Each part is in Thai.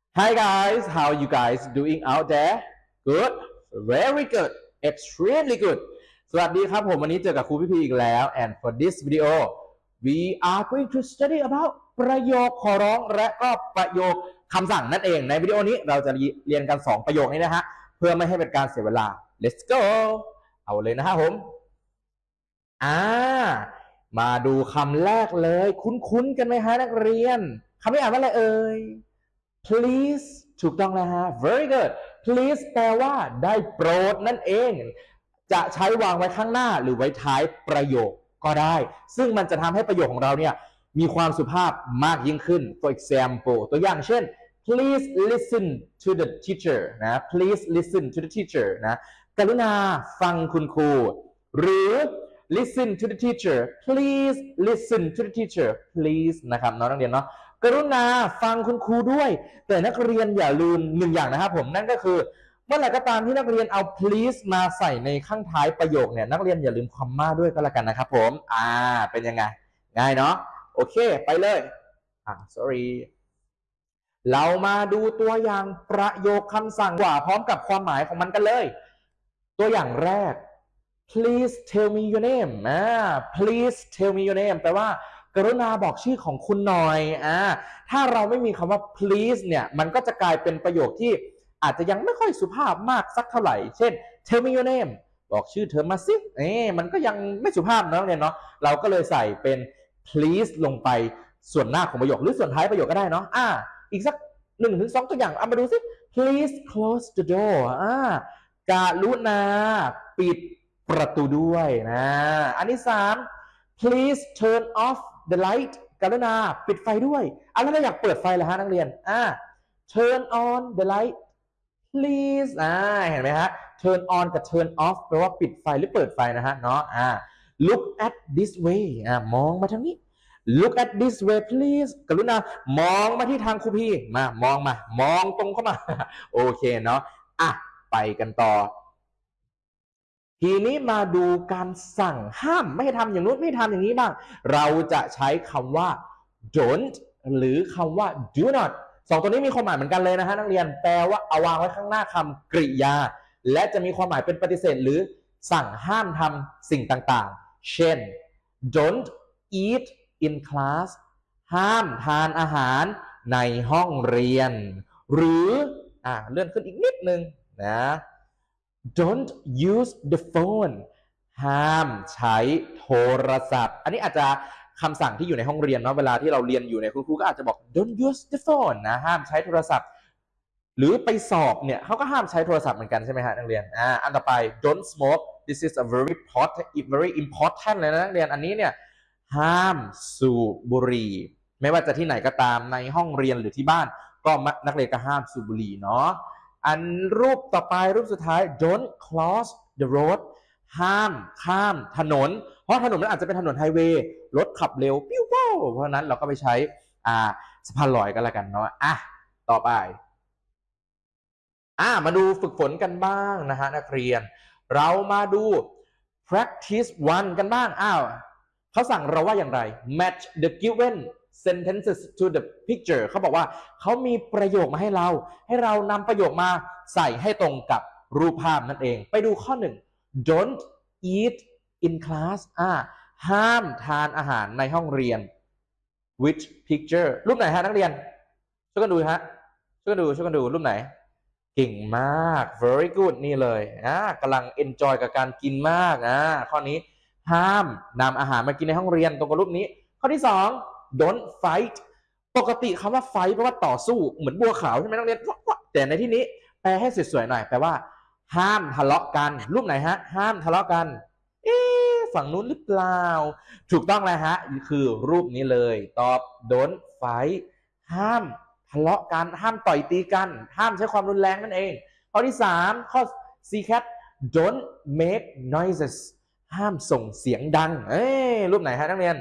Hi guys, how you guys doing out there? Good, very good, extremely good. สวัสดีครับผมวันนี้เจอกับครูพี่พีอีกแล้ว and for this video we are going to study about ประโยคขอร้องและก็ประโยคคำสั่งนั่นเองในวิดีโอนี้เราจะเรียนกัน2ประโยคนี้นะฮะเพื่อไม่ให้เป็นการเสียเวลา let's go เอาเลยนะฮะผมมาดูคำแรกเลยคุ้นๆกันไหมฮะนักเรียนคำนี้อ่านว่าอะไรเอ่ย please ถูกต้องแล้วฮะ very good please แปลว่าได้โปรดนั่นเองจะใช้วางไว้ข้างหน้าหรือไว้ท้ายประโยคก็ได้ซึ่งมันจะทำให้ประโยคของเราเนี่ยมีความสุภาพมากยิ่งขึ้น for example ตัวอย่างเช่น please listen to the teacher นะ please listen to the teacher นะกรุณาฟังคุณครูหรือ listen to the teacher please listen to the teacher please นะครับน้องนักเรียนเนาะกรุณาฟังคุณครูด้วยแต่นักเรียนอย่าลืมหนึ่งอย่างนะครับผมนั่นก็คือเมื่อไหร่ก็ตามที่นักเรียนเอา please มาใส่ในข้างท้ายประโยคเนี่ยนักเรียนอย่าลืมคอมมาด้วยก็แล้วกันนะครับผมเป็นยังไงง่ายเนาะโอเคไปเลยsorry เรามาดูตัวอย่างประโยคคำสั่งกว่าพร้อมกับความหมายของมันกันเลยตัวอย่างแรก please tell me your name please tell me your name แปลว่ากรุณาบอกชื่อของคุณหน่อยถ้าเราไม่มีคำว่า please เนี่ยมันก็จะกลายเป็นประโยคที่อาจจะยังไม่ค่อยสุภาพมากสักเท่าไหร่เช่น tell me your name บอกชื่อเธอมาสิมันก็ยังไม่สุภาพนะเนี่ยเนาะเราก็เลยใส่เป็น please ลงไปส่วนหน้าของประโยคหรือส่วนท้ายประโยคก็ได้เนาะอีกสัก1-2ตัวอย่างเอามาดูสิ please close the door กรุณาปิดประตูด้วยนะอันที่3 please turn off the light กรุณาปิดไฟด้วยแล้วเราอยากเปิดไฟเหรอฮะนักเรียนturn on the light please เห็นไหมฮะ turn on กับ turn off แปลว่าปิดไฟหรือเปิดไฟนะฮะเนาะlook at this way มองมาทางนี้ look at this way please กรุณามองมาที่ทางครูพี่มองตรงเข้ามาโอเคเนาะไปกันต่อทีนี้มาดูการสั่งห้ามไม่ให้ทำอย่างนู้นไม่ทำอย่างนี้บ้างเราจะใช้คำว่า don't หรือคำว่า do not สองตัวนี้มีความหมายเหมือนกันเลยนะฮะนักเรียนแปลว่าเอาวางไว้ข้างหน้าคำกริยาและจะมีความหมายเป็นปฏิเสธหรือสั่งห้ามทำสิ่งต่างๆเช่น don't eat in class ห้ามทานอาหารในห้องเรียนหรือเลื่อนขึ้นอีกนิดนึงนะ don't use the phone ห้ามใช้โทรศัพท์อันนี้อาจจะคำสั่งที่อยู่ในห้องเรียนเนาะเวลาที่เราเรียนอยู่เนี่ยคุณครูก็อาจจะบอก don't use the phone นะห้ามใช้โทรศัพท์หรือไปสอบเนี่ยเขาก็ห้ามใช้โทรศัพท์เหมือนกันใช่ไหมฮะนักเรียนอันต่อไป don't smoke this is a very important เลยนะนักเรียนอันนี้เนี่ยห้ามสูบบุหรี่ไม่ว่าจะที่ไหนก็ตามในห้องเรียนหรือที่บ้านก็นักเรียนก็ห้ามสูบบุหรี่เนาะอันรูปต่อไปรูปสุดท้าย don't cross the road ห้ามข้ามถนนเพราะถนนมันอาจจะเป็นถนนไฮเวย์รถขับเร็วปิ้วเป้าเพราะนั้นเราก็ไปใช้สะพานลอยกันละกันเนาะต่อไปมาดูฝึกฝนกันบ้างนะฮะนักเรียนเรามาดู practice 1 กันบ้างเขาสั่งเราว่าอย่างไร match the given sentences to the picture เขาบอกว่าเขามีประโยคมาให้เรานำประโยคมาใส่ให้ตรงกับรูปภาพนั่นเองไปดูข้อ 1 don't eat in class ห้ามทานอาหารในห้องเรียน which picture รูปไหนฮะนักเรียนช่วยกันดูฮะช่วยกันดูรูปไหนเก่งมาก very good นี่เลยกำลัง enjoy กับการกินมากข้อนี้ห้ามนำอาหารมากินในห้องเรียนตรงกับรูปนี้ข้อที่2 don't fight ปกติคำว่า fight แปลว่าต่อสู้เหมือนบัวขาวใช่ไหมนักเรียนแต่ในที่นี้แปลให้สวยๆหน่อยแปลว่าห้ามทะเลาะกันรูปไหนฮะห้ามทะเลาะกันฝั่งนู้นหรือเปล่าถูกต้องเลยฮะคือรูปนี้เลยตอบ don't fight ห้ามทะเลาะกันห้ามต่อยตีกันห้ามใช้ความรุนแรงนั่นเองข้อที่3ข้อ C cat don't make noises ห้ามส่งเสียงดังรูปไหนฮะนักเรียน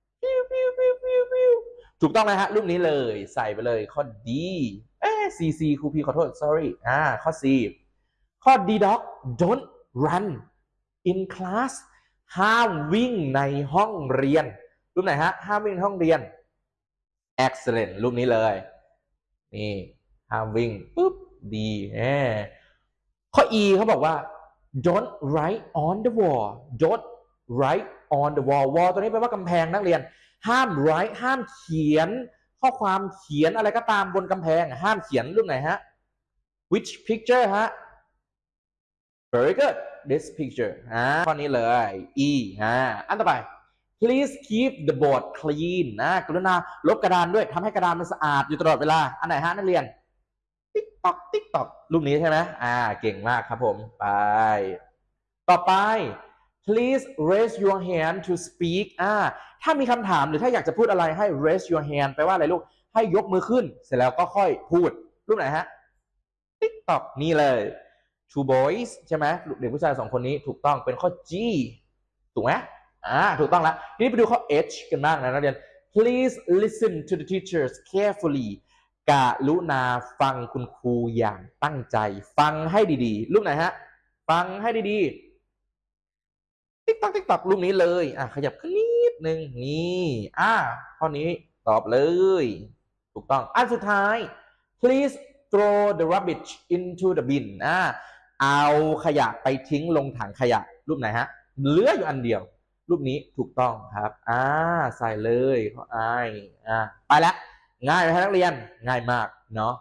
ถูกต้องเลยฮะรูปนี้เลยใส่ไปเลยข้อ D C ครูพีขอโทษ sorryข้อ C ข้อ D dog don't run in class ห้ามวิ่งในห้องเรียนรูปไหนฮะห้ามวิ่งในห้องเรียน excellent รูปนี้เลยนี่ห้ามวิ่งปุ๊บดีข้อ E เขาบอกว่า don't write on the wall don't write on the wall wall ตัวนี้แปลว่ากำแพงนักเรียนห้าม write ห้ามเขียนข้อความเขียนอะไรก็ตามบนกำแพงห้ามเขียนรูปไหนฮะ which picture ฮะ very good this picture ข้อนี้เลย E อันต่อไป please keep the board clean กรุณาลบกระดานด้วยทำให้กระดานมันสะอาดอยู่ตลอดเวลาอันไหนฮะนักเรียนติ๊กตอกติ๊กตอกรูปนี้ใช่ไหมเก่งมากครับผมไปต่อไป please raise your hand to speak ถ้ามีคำถามหรือถ้าอยากจะพูดอะไรให้ raise your hand แปลว่าอะไรลูกให้ยกมือขึ้นเสร็จแล้วก็ค่อยพูดรูปไหนฮะติ๊กตอกนี่เลย two boys ใช่ไหมเด็กผู้ชาย2คนนี้ถูกต้องเป็นข้อ G ถูกไหมถูกต้องแล้วทีนี้ไปดูข้อ H กันบ้างนะนักเรียน please listen to the teachers carefully กรุณาฟังคุณครูอย่างตั้งใจฟังให้ดีๆรูปไหนฮะฟังให้ดีๆติ๊กตักรูปนี้เลยขยับขึ้นนิดนึงนี่ข้อนี้ตอบเลยถูกต้องอันสุดท้าย please throw the rubbish into the bin เอาขยะไปทิ้งลงถังขยะรูปไหนฮะเหลืออยู่อันเดียวรูปนี้ถูกต้องครับใส่เลยข้อ I ไปแล้วง่ายไหมครับนักเรียนง่ายมากเนาะ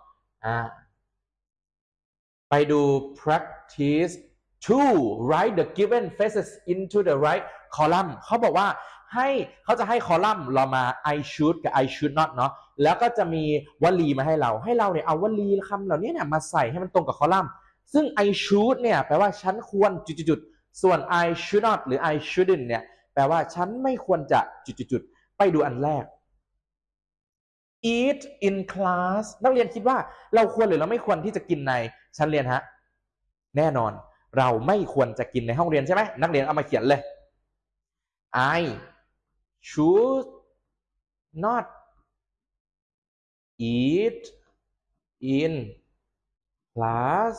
ไปดู practice 2 write the given phrases into the right column เขาบอกว่าเขาจะให้คอลัมน์เรามา I should กับ I should not เนาะแล้วก็จะมีวลีมาให้เราเนี่ยเอาวลีคำเหล่านี้เนี่ยมาใส่ให้มันตรงกับคอลัมน์ซึ่ง I should เนี่ยแปลว่าฉันควรจุดๆส่วน I should not หรือ I shouldn't เนี่ยแปลว่าฉันไม่ควรจะจุดๆไปดูอันแรก eat in class นักเรียนคิดว่าเราควรหรือเราไม่ควรที่จะกินในชั้นเรียนฮะแน่นอนเราไม่ควรจะกินในห้องเรียนใช่ไหมนักเรียนเอามาเขียนเลย I should not eat in class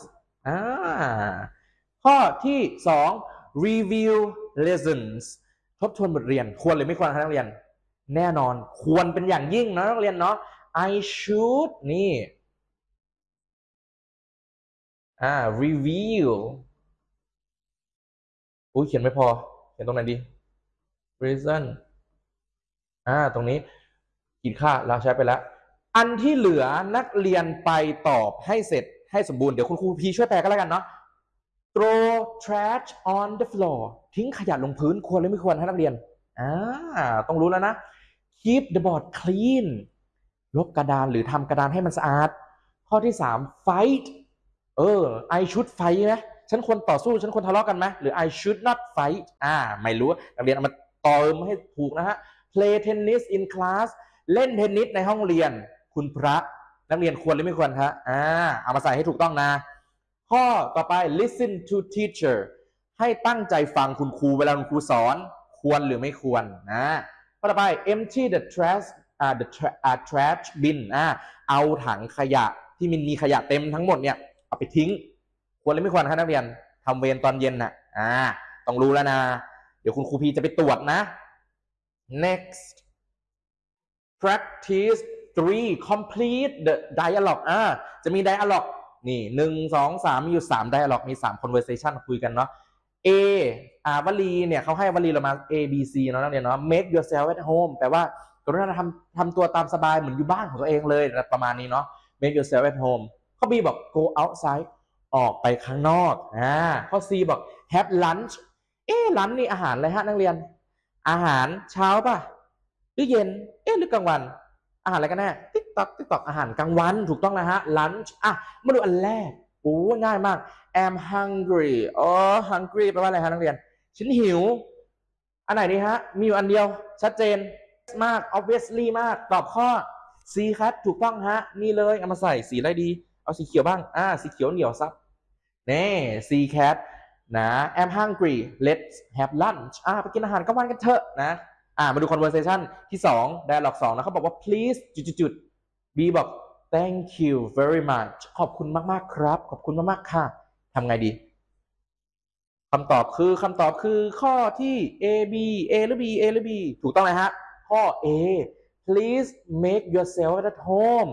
ข้อที่2 review lessons ทบทวนบทเรียนควรหรือไม่ควรครับนักเรียนแน่นอนควรเป็นอย่างยิ่งนะนักเรียนเนาะ I should นี่review เขียนไม่พอเขียนตรงไหนดี reason ตรงนี้ขีดค่าเราใช้ไปแล้วอันที่เหลือนักเรียนไปตอบให้เสร็จให้สมบูรณ์เดี๋ยวคุณครูพีช่วยแปลกันแล้วกันเนาะ throw trash on the floor ทิ้งขยะลงพื้นควรหรือไม่ควรให้นักเรียนต้องรู้แล้วนะ keep the board clean ลบกระดานหรือทำกระดานให้มันสะอาดข้อที่3 fight I should fight นะฉันควรต่อสู้ฉันควรทะเลาะกันไหมหรือ I should not fight ไม่รู้นักเรียนเอามาเติมให้ถูกนะฮะ play tennis in class เล่นเทนนิสในห้องเรียนคุณพระนักเรียนควรหรือไม่ควรฮะเอามาใส่ให้ถูกต้องนะข้อต่อไป listen to teacher ให้ตั้งใจฟังคุณครูเวลาคุณครูสอนควรหรือไม่ควรข้อต่อไป empty the trash bin เอาถังขยะที่มีขยะเต็มทั้งหมดเนี่ยเอาไปทิ้งควรหรือไม่ควรครับนักเรียนทำเวรตอนเย็นต้องรู้แล้วนะเดี๋ยวคุณครูพีจะไปตรวจนะ next practice 3 complete the dialogue จะมี dialogue นี่1 2 3มีอยู่3 dialogue มี3 conversation คุยกันเนาะ A วลีเนี่ยเขาให้วลีเรามา A B C เนาะนักเรียนเนาะ make yourself at home แปลว่ากรุณาทำตัวตามสบายเหมือนอยู่บ้านของตัวเองเลยประมาณนี้เนาะ make yourself at home ข้อ B บอก go outside ออกไปข้างนอกข้อ C บอก have lunch lunch นี่อาหารอะไรฮะนักเรียนอาหารเช้าป่ะหรือเย็นหรือกลางวันอาหารอะไรกันแน่ติ๊กตอกอาหารกลางวันถูกต้องนะฮะ lunch มาดูอันแรกง่ายมาก am hungry hungry แปลว่าอะไรฮะนักเรียนฉันหิวอันไหนดีฮะมีอยู่อันเดียวชัดเจนมาก obviously มากตอบข้อ C ครับถูกต้องฮะนี่เลยเอามาใส่สีอะไรดีเอาสีเขียวบ้างสีเขียวเหนียวซับนี่ C cat นะ am hungry let's have lunch ไปกินอาหารกลางวันกันเถอะนะมาดู conversation ที่2 dialogue 2นะเขาบอกว่า please B บอก thank you very much ขอบคุณมากๆครับขอบคุณมากๆค่ะทำไงดีคำตอบคือข้อที่ A B A หรือ B A หรือ B ถูกต้องเลยฮะข้อ A please make yourself at home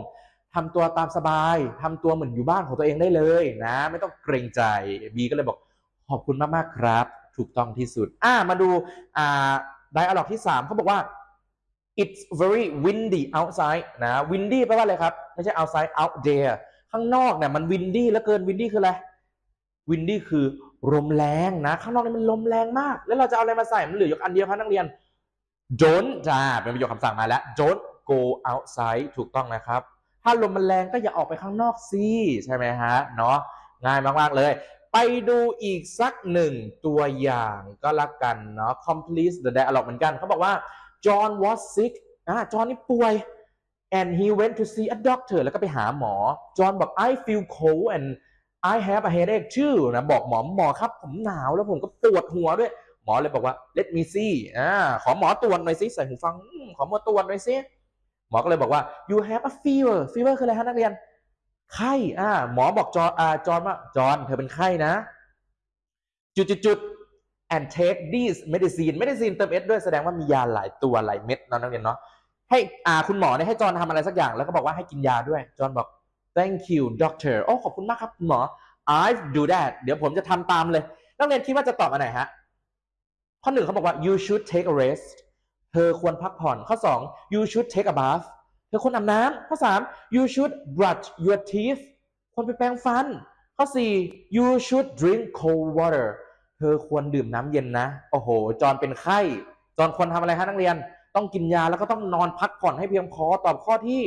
ทำตัวตามสบายทำตัวเหมือนอยู่บ้านของตัวเองได้เลยนะไม่ต้องเกรงใจบีก็เลยบอกขอบคุณมากๆครับถูกต้องที่สุดมาดูdialogue ที่3เขาบอกว่า it's very windy outside นะ windy แปลว่าอะไรครับไม่ใช่ outside out there ข้างนอกเนี่ยมัน windy แล้วเกิน windy คืออะไร windy คือลมแรงนะข้างนอกนี่มันลมแรงมากแล้วเราจะเอาอะไรมาใส่มันเหลืออยู่อันเดียวครับนักเรียน don't เป็นประโยคคำสั่งมาแล้ว don't go outside ถูกต้องนะครับถ้าลมมันแรงก็อย่าออกไปข้างนอกสิใช่ไหมฮะเนาะง่ายมากๆเลยไปดูอีกสักหนึ่งตัวอย่างก็แล้วกันเนาะ complete the dialogue เหมือนกันเขาบอกว่า John was sick จอห์นนี่ป่วย and he went to see a doctor แล้วก็ไปหาหมอ จอห์นบอก I feel cold and I have a headache too นะบอกหมอครับผมหนาวแล้วผมก็ปวดหัวด้วยหมอเลยบอกว่า let me see ขอหมอตรวจหน่อยสิใส่หูฟังขอหมอตรวจหน่อยสิหมอก็เลยบอกว่า you have a fever fever คืออะไรฮะนักเรียนไข้หมอบอกจอห์นว่าจอห์นเธอเป็นไข้นะจุด and take this medicine เติม s ด้วยแสดงว่ามียาหลายตัวหลายเม็ดนักเรียนเนาะให้คุณหมอเนี่ยให้จอห์นทำอะไรสักอย่างแล้วก็บอกว่าให้กินยาด้วยจอห์นบอก thank you doctor โอ้ขอบคุณมากครับหมอ I'll do that เดี๋ยวผมจะทำตามเลยนักเรียนคิดว่าจะตอบอันไหนฮะข้อ1เขาบอกว่า you should take a rest เธอควรพักผ่อนข้อ2 you should take a bath เธอควรอาบน้ำข้อ3 you should brush your teeth ควรไปแปรงฟันข้อ4 you should drink cold water เธอควรดื่มน้ำเย็นนะโอ้โหจอห์นเป็นไข้จอห์นควรทำอะไรฮะนักเรียนต้องกินยาแล้วก็ต้องนอนพักผ่อนให้เพียงพอตอบข้อที่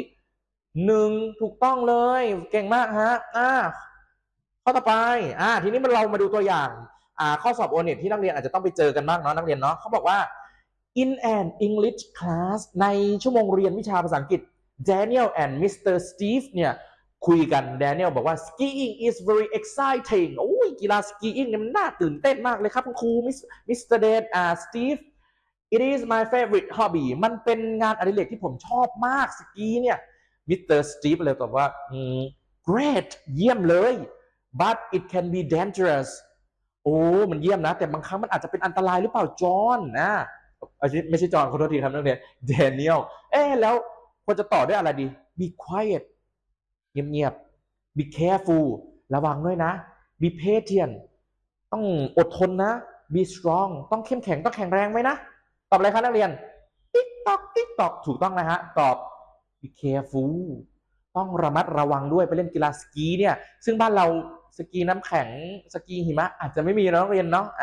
1ถูกต้องเลยเก่งมากฮะข้อต่อไปทีนี้เรามาดูตัวอย่างข้อสอบโอเน็ตที่นักเรียนอาจจะต้องไปเจอกันบ้างเนาะนักเรียนเนาะเขาบอกว่า in an English class ในชั่วโมงเรียนวิชาภาษาอังกฤษ Daniel and Mr. Steve เนี่ยคุยกัน Daniel บอกว่า skiing is very exciting โอ้ยกีฬา skiing เนี่ยมันน่าตื่นเต้นมากเลยครับคุณครู Mr. Dan Steve it is my favorite hobby มันเป็นงานอดิเรกที่ผมชอบมากสกีเนี่ย Mr. Steve เลยตอบว่าgreat เยี่ยมเลย but it can be dangerous โอ้มันเยี่ยมนะแต่บางครั้งมันอาจจะเป็นอันตรายหรือเปล่าจอห์นไม่ใช่จอห์นขอโทษทีครับนักเรียน Daniel แล้วควรจะต่อด้วยอะไรดี be quiet เงียบๆ be careful ระวังด้วยนะ be patient ต้องอดทนนะ be strong ต้องเข้มแข็งต้องแข็งแรงไว้นะตอบอะไรครับนักเรียน ติ๊กตอกถูกต้องนะฮะตอบ be careful ต้องระมัดระวังด้วยไปเล่นกีฬาสกีเนี่ยซึ่งบ้านเราสกีน้ำแข็งสกีหิมะอาจจะไม่มีนักเรียนเนาะ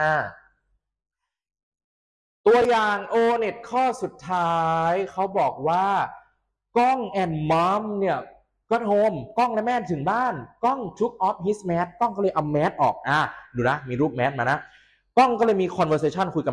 ตัวอย่างโอเน็ตข้อสุดท้ายเขาบอกว่ากล้องแอนมอมเนี่ยก็โฮมกล้องและแม่ถึงบ้านกล้อง took off his mask กล้องก็เลยเอาแมสออกดูนะมีรูปแมสมานะกล้องก็เลยมี conversation คุยกับ